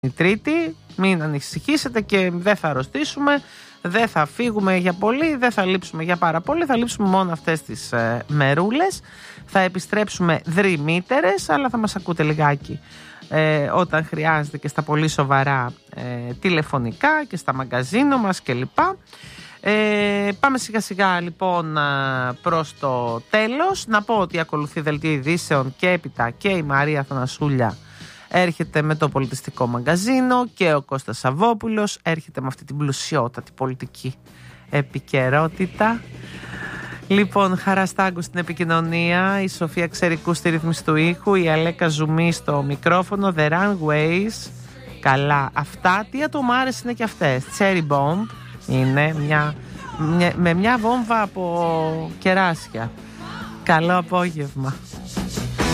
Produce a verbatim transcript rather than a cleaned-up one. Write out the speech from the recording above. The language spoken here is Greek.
η Τρίτη, μην ανησυχήσετε και δεν θα αρρωστήσουμε, δεν θα φύγουμε για πολύ, δεν θα λείψουμε για πάρα πολύ, θα λείψουμε μόνο αυτές τις ε, μερούλες, θα επιστρέψουμε δρυμύτερες, αλλά θα μας ακούτε λιγάκι ε, όταν χρειάζεται και στα πολύ σοβαρά ε, τηλεφωνικά και στα μαγκαζίνο μας κλπ. Ε, πάμε σιγά σιγά λοιπόν προς το τέλος. Να πω ότι ακολουθεί δελτίο ειδήσεων και έπειτα και η Μαρία Θανασούλια έρχεται με το πολιτιστικό μαγκαζίνο και ο Κώστας Σαββόπουλος έρχεται με αυτή την πλουσιότατη πολιτική επικαιρότητα. Λοιπόν, Χαραστάγκου στην επικοινωνία, η Σοφία Ξερικού στη ρύθμιση του ήχου, η Αλέκα Ζουμί στο μικρόφωνο, The Runways. Καλά, αυτά τι ατομάρες είναι και αυτές. Cherry Bomb είναι μια, μια, με μια βόμβα από κεράσια. Καλό απόγευμα.